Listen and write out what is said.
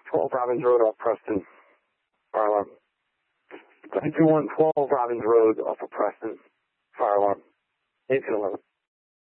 12 Robbins Road off Preston. Fire alarm. 521 12 Robbins Road off of Preston. Fire alarm. 1811.